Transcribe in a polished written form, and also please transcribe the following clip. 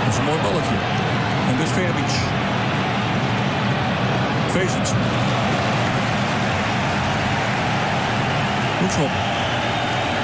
Dat is een mooi balletje. En dus Verbic. Vezens. Hoekschop.